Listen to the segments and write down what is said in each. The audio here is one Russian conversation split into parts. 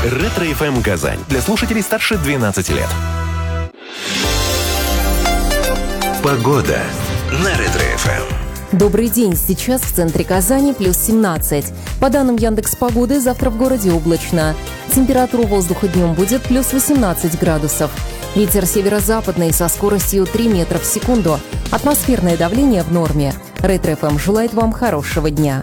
Ретро-ФМ Казань. Для слушателей старше 12 лет. Погода на Ретро-ФМ. Добрый день. Сейчас в центре Казани плюс 17. По данным Яндекс.Погоды, завтра в городе облачно. Температура воздуха днем будет плюс 18 градусов. Ветер северо-западный со скоростью 3 метра в секунду. Атмосферное давление в норме. Ретро-ФМ желает вам хорошего дня.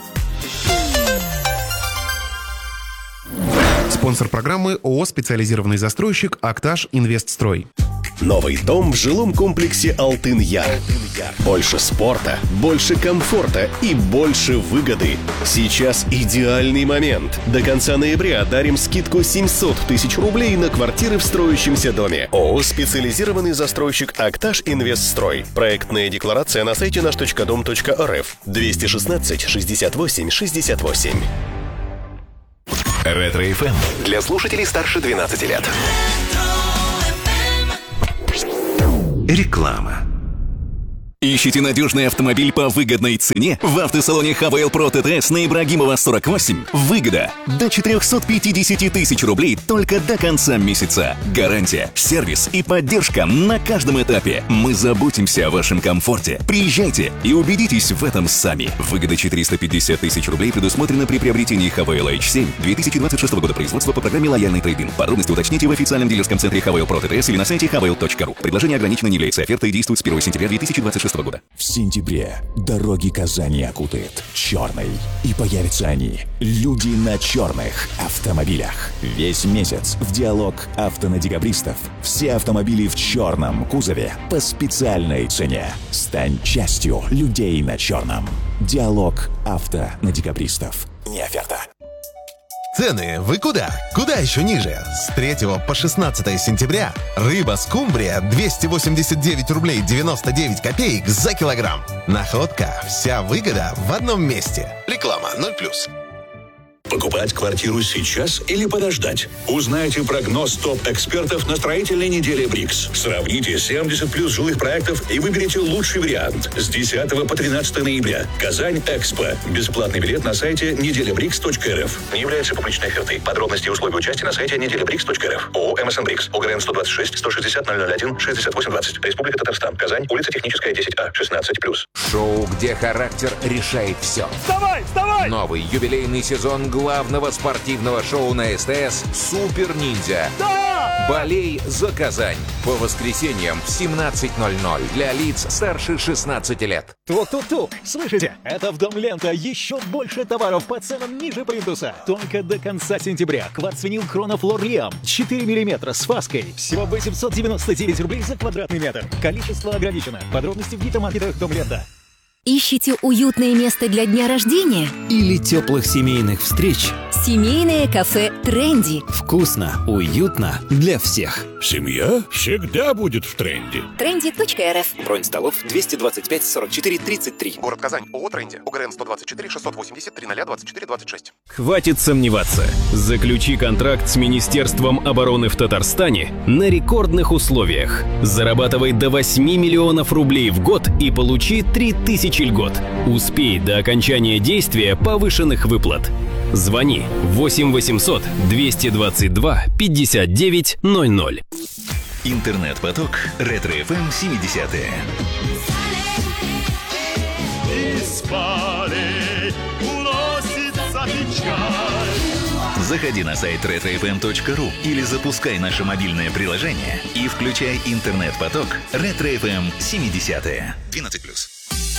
Спонсор программы ООО «Специализированный застройщик Акташ Инвестстрой». Новый дом в жилом комплексе «Алтын-Яр». Больше спорта, больше комфорта и больше выгоды. Сейчас идеальный момент. До конца ноября дарим скидку 700 тысяч рублей на квартиры в строящемся доме. ООО «Специализированный застройщик Акташ Инвестстрой». Проектная декларация на сайте наш.дом.рф. 216 68 68. Ретро-ФМ для слушателей старше 12 лет. Реклама. Ищите надежный автомобиль по выгодной цене? В автосалоне ХВЛ Про ТТС на Ибрагимова 48. Выгода до 450 тысяч рублей только до конца месяца. Гарантия, сервис и поддержка на каждом этапе. Мы заботимся о вашем комфорте. Приезжайте и убедитесь в этом сами. Выгода 450 тысяч рублей предусмотрена при приобретении ХВЛ H7 2026 года производства по программе «Лояльный трейд-ин». Подробности уточните в официальном дилерском центре ХВЛ Про ТТС или на сайте hvl.ru. Предложение ограничено, не является офертой и действует с 1 сентября 2026 года. В сентябре дороги Казани окутает черный. И появятся они, люди на черных автомобилях. Весь месяц в диалог авто на декабристов. Все автомобили в черном кузове по специальной цене. Стань частью людей на черном. Диалог авто на декабристов. Не оферта. Цены вы куда? Куда еще ниже? С 3 по 16 сентября рыба скумбрия 289 рублей 99 копеек за килограмм. Находка. Вся выгода в одном месте. Реклама 0+. Покупать квартиру сейчас или подождать? Узнайте прогноз топ-экспертов на строительной неделе БРИКС. Сравните 70 плюс жилых проектов и выберите лучший вариант. С 10 по 13 ноября. Казань-Экспо. Бесплатный билет на сайте неделябрикс.рф. Не является публичной офертой. Подробности и условия участия на сайте неделябрикс.рф. ООО «МСН БРИКС». ОГРН 126 160 001 68 20. Республика Татарстан. Казань. Улица Техническая, 10А. 16+. Шоу, где характер решает все. Вставай! Вставай! Новый юбилейный сезон главного спортивного шоу на СТС «Супер Ниндзя». Да! Болей за Казань. По воскресеньям в 17:00 для лиц старше 16 лет. Тук-тук-тук. Слышите? Это в Дом Лента. Еще больше товаров по ценам ниже плинтуса. Только до конца сентября. Кварцвинил Хронофлор Риам. 4 мм с фаской. Всего 899 рублей за квадратный метр. Количество ограничено. Подробности в гипермаркетах Дом Лента. Ищите уютное место для дня рождения? Или теплых семейных встреч? Семейное кафе «Тренди». Вкусно, уютно для всех. Семья всегда будет в тренде. Тренди.рф. Бронь столов 225 44 33. Город Казань. ООО «Тренди». ОГРН 124 680 0024 26. Хватит сомневаться. Заключи контракт с Министерством обороны в Татарстане на рекордных условиях. Зарабатывай до 8 миллионов рублей в год и получи 3000 льгот. Успей до окончания действия повышенных выплат. Звони 8 800 222 59 00. Интернет-поток Ретро-ФМ 70-е. Из полей уносится печаль. Заходи на сайт retrofm.ru или запускай наше мобильное приложение и включай интернет-поток Ретро-ФМ 70-е. 12+.